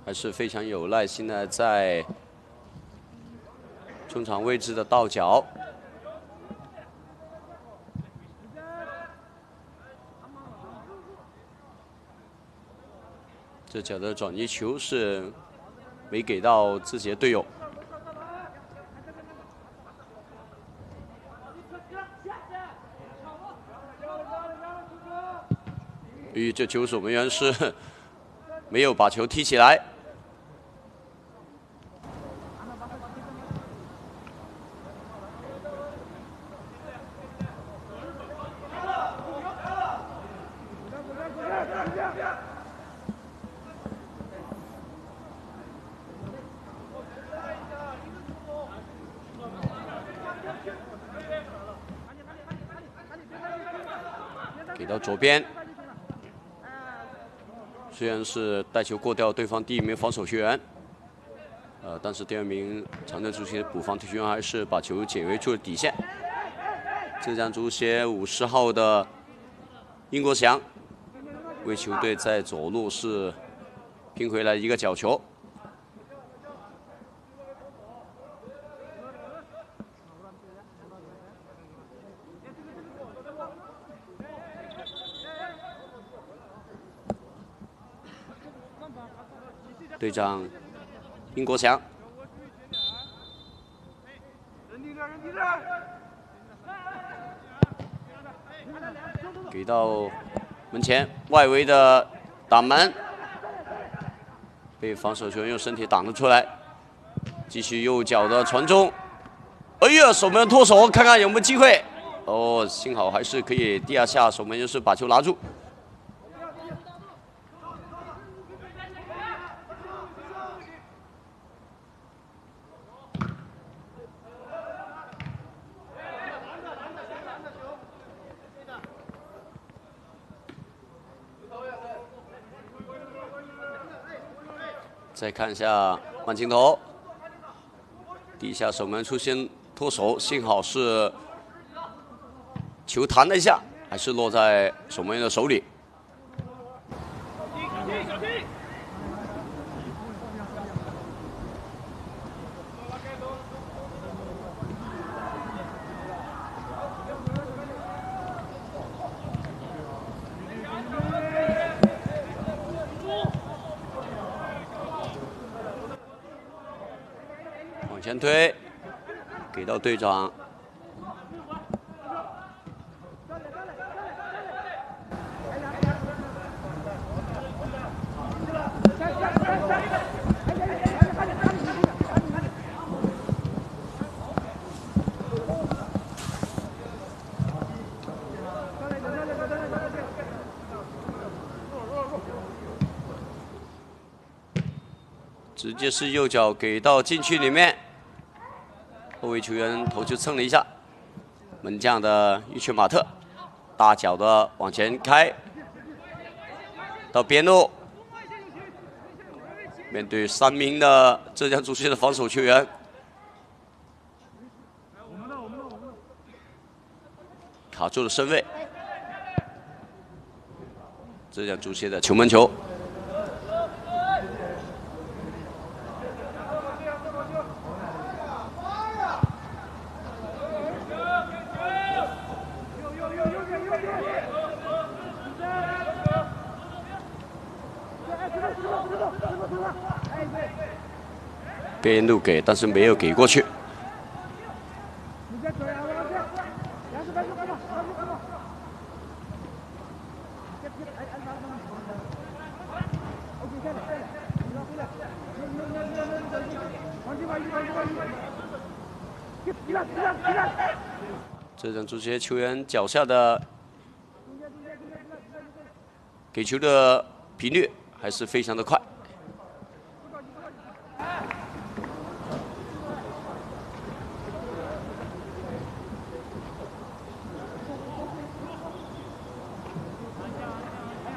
还是非常有耐心的在中场位置的倒脚。 这脚的转移球是没给到自己的队友。这球守门员是没有把球踢起来。给到左边，虽然是带球过掉对方第一名防守球员，但是第二名长征足协补防球员还是把球解围出了底线。浙江足协50号的殷国祥为球队在左路是拼回来一个角球。 队长殷国祥给到门前外围的挡门，被防守球员用身体挡了出来。继续右脚的传中，哎呀，守门员脱手，看看有没有机会。哦，幸好还是可以第二下守门员是把球拿住。 再看一下慢镜头，第一下守门出现脱手，幸好是球弹了一下，还是落在守门员的手里。往前推，给到队长。直接是右脚给到禁区里面。 后卫球员头就蹭了一下，门将的伊切马特大脚的往前开，到边路，面对3名的浙江足协的防守球员，卡住了身位，浙江足协的球门球。 边路给，但是没有给过去。浙江足协球员脚下的给球的频率还是非常的快。